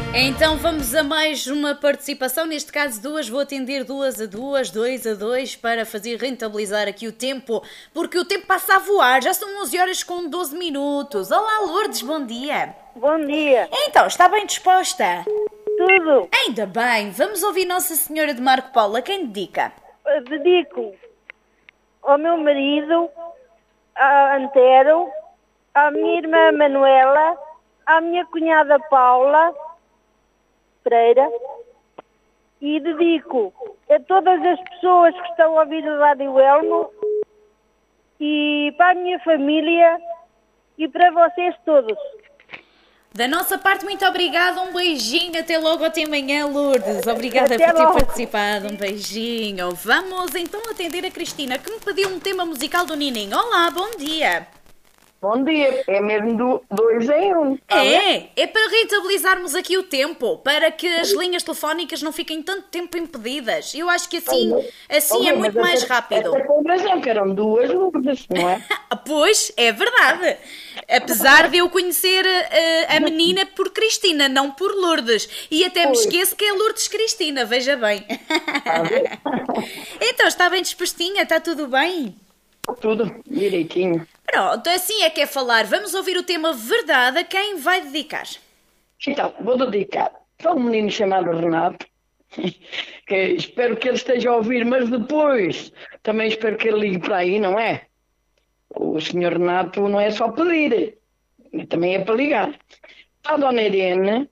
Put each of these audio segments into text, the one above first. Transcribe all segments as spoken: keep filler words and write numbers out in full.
Então vamos a mais uma participação, neste caso duas, vou atender duas a duas, dois a dois, para fazer rentabilizar aqui o tempo, porque o tempo passa a voar, já são onze horas com doze minutos. Olá Lourdes, bom dia. Bom dia. Então, está bem disposta? Tudo. Ainda bem, vamos ouvir Nossa Senhora de Marco Paulo, a quem dedica? Dedico ao meu marido, a Antero, à minha irmã Manuela, à minha cunhada Paula Pereira, e dedico a todas as pessoas que estão a ouvir o Rádio Elmo, e para a minha família e para vocês todos. Da nossa parte, muito obrigada, um beijinho, até logo, até amanhã, Lourdes. Obrigada Até por ter logo. participado, um beijinho. Vamos então atender a Cristina, que me pediu um tema musical do Nininho. Olá, bom dia. Bom dia, é mesmo do dois em um. Tá bem? É, é para rentabilizarmos aqui o tempo, para que as linhas telefónicas não fiquem tanto tempo impedidas. Eu acho que assim, assim é Ok, muito mas mais até- rápido. Até com razão, que eram duas Lourdes, não é? Ah, Pois, é verdade. Apesar de eu conhecer eh, a menina por Cristina, não por Lourdes. E até me Pois. esqueço que é Lourdes Cristina, veja bem. Tá a ver? Então, está bem dispostinha? Está tudo bem? Tudo direitinho. Pronto, assim é que é falar. Vamos ouvir o tema verdade a quem vai dedicar. Então, vou dedicar a um menino chamado Renato, que espero que ele esteja a ouvir, mas depois também espero que ele ligue para aí, não é? O senhor Renato não é só pedir, também é para ligar. Para a Dona Irene,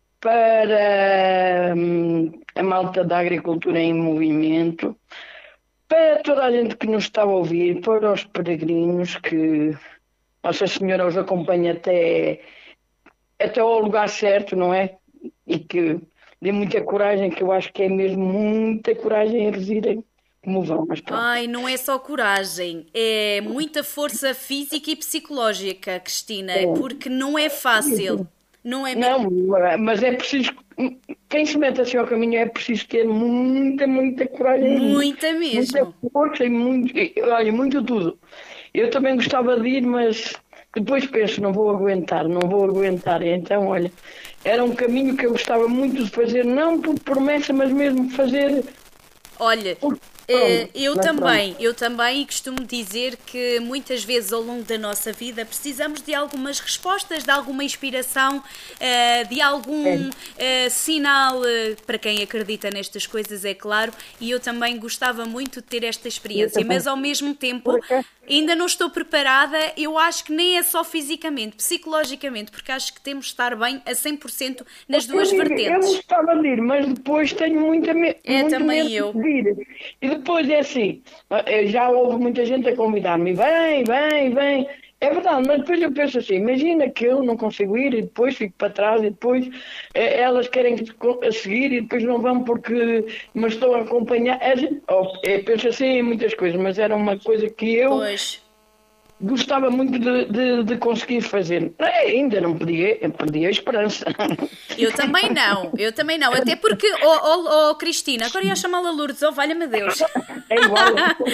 para hum, a malta da agricultura em movimento, para toda a gente que nos está a ouvir, para os peregrinos que Nossa Senhora os acompanha até, até ao lugar certo, não é? E que dê muita coragem, que eu acho que é mesmo muita coragem em residirem como vão. Mas pronto. Ai, não é só coragem, é muita força física e psicológica, Cristina, porque não é fácil. Não é Não, mas é preciso. Quem se mete assim ao caminho é preciso ter muita, muita coragem. muita mesmo. Muita força e muito. e, Olha, muito tudo. Eu também gostava de ir, mas depois penso, não vou aguentar, não vou aguentar. Então, olha, era um caminho que eu gostava muito de fazer, não por promessa, mas mesmo fazer. Olha, por- eh, pronto, eu mas também, eu também e costumo dizer que muitas vezes ao longo da nossa vida precisamos de algumas respostas, de alguma inspiração, eh, de algum eh, sinal, eh, para quem acredita nestas coisas, é claro, e eu também gostava muito de ter esta experiência, também. mas ao mesmo tempo Porque- ainda não estou preparada, eu acho que nem é só fisicamente, psicologicamente, porque acho que temos de estar bem a cem por cento nas duas Eu digo, Eu vertentes. gostava de ir, mas depois tenho muita me É, muito também medo eu. de ir. E depois é assim, eh, já houve muita gente a convidar-me, vem, vem, vem. É verdade, mas depois eu penso assim, imagina que eu não consigo ir e depois fico para trás e depois eh, elas querem que co- a seguir e depois não vão porque me estou a acompanhar. É, assim, oh, eu penso assim em muitas coisas, mas era uma coisa que eu Pois. gostava muito de, de, de conseguir fazer. Eh, ainda não perdi, perdi a esperança. Eu também não, eu também não. Até porque, oh, oh, oh Cristina, agora ia chamá-la Lourdes, oh valha-me Deus. É igual.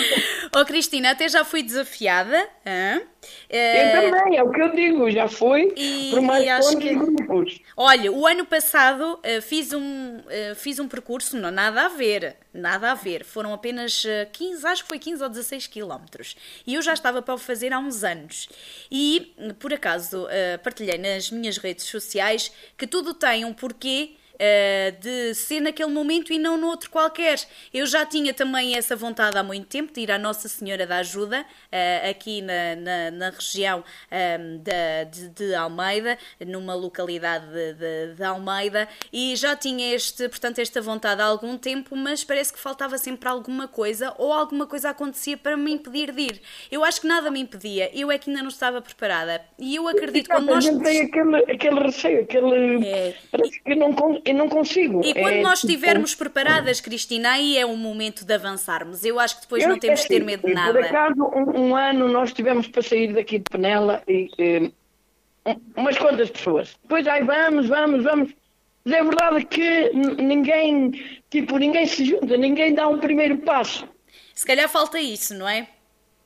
Oh Cristina, até já fui desafiada. hã? Eu Eh, também, é o que eu digo, já fui E- por mais e acho pontos que- e grupos. Olha, o ano passado eh, fiz, um, eh, fiz um percurso, não nada a ver, nada a ver. Foram apenas eh, quinze, acho que foi quinze ou dezasseis quilómetros. E eu já estava para o fazer há uns anos. E, por acaso, eh, partilhei nas minhas redes sociais que tudo tem um porquê eh, de ser naquele momento e não no outro qualquer. Eu já tinha também essa vontade há muito tempo de ir à Nossa Senhora da Ajuda, eh, aqui na, na, na região ehm, da- de, de Almeida, numa localidade de, de- de Almeida, e já tinha este, portanto, esta vontade há algum tempo, mas parece que faltava sempre alguma coisa, ou alguma coisa acontecia para me impedir de ir. Eu acho que nada me impedia, eu é que ainda não estava preparada. E eu acredito que quando a nós... gente tem aquele, aquele receio, aquele. É. Parece que eu não, con- eu não consigo. E quando É, nós tipo, estivermos preparadas, Cristina, aí é o momento de avançarmos. Eu acho que depois eu- não temos é de ter assim, medo de Por nada. acaso, um, um ano nós tivemos para sair daqui de Penela e. eh, um- umas quantas pessoas. Depois, aí vamos, vamos, vamos. Mas é verdade que n- ninguém. Tipo, ninguém se junta, ninguém dá um primeiro passo. Se calhar falta isso, não é?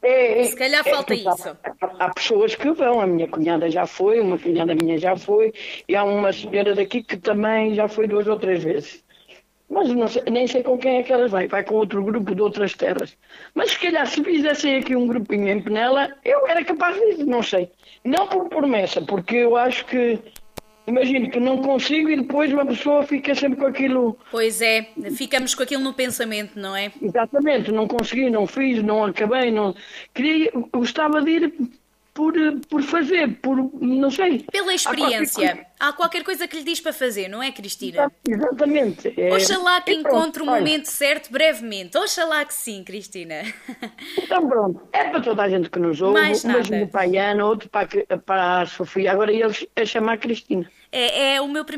É, Se calhar é, falta porque há, isso. há pessoas que vão, a minha cunhada já foi, uma cunhada minha já foi, e há uma senhora daqui que também já foi duas ou três vezes. Mas não sei- nem sei com quem é que elas vai, vai com outro grupo de outras terras. Mas se calhar se fizessem aqui um grupinho em Penela, eu era capaz de ir, não sei. Não por promessa, porque eu acho que, imagino que não consigo e depois uma pessoa fica sempre com aquilo. Pois é, ficamos com aquilo no pensamento, não é? Exatamente, não consegui, não fiz, não acabei, não. Queria, gostava de ir por, por fazer, por, não sei. Pela Há qualquer coisa. experiência, há qualquer coisa que lhe diz para fazer, não é, Cristina? Exatamente. É, Oxalá que e pronto, encontre o olha, momento certo brevemente. Oxalá que sim, Cristina. então pronto, é para toda a gente que nos ouve, Mais um beijinho nada. para a Ana, outro para a, para a Sofia, agora eles a chamar a Cristina. É, é o meu